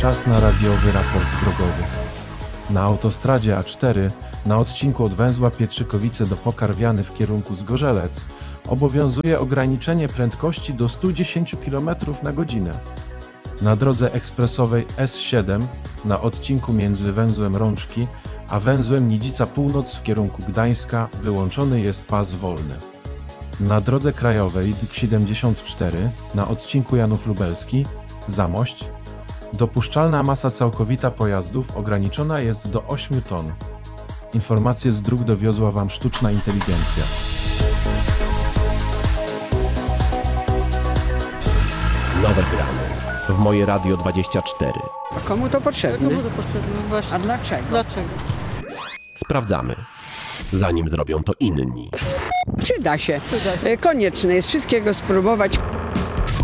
Czas na radiowy raport drogowy. Na autostradzie A4, na odcinku od węzła Pietrzykowice do Pokarwiany w kierunku Zgorzelec, obowiązuje ograniczenie prędkości do 110 km na godzinę. Na drodze ekspresowej S7, na odcinku między węzłem Rączki a węzłem Nidzica Północ w kierunku Gdańska, wyłączony jest pas wolny. Na drodze krajowej DIK 74, na odcinku Janów Lubelski, Zamość, dopuszczalna masa całkowita pojazdów ograniczona jest do 8 ton. Informacje z dróg dowiozła Wam sztuczna inteligencja. Nowe gramy w Moje Radio 24. A komu to potrzebne? Komu to potrzebne? Właśnie. A dlaczego? Dlaczego? Sprawdzamy, zanim zrobią to inni. Przyda się. Przyda się. Konieczne jest wszystkiego spróbować.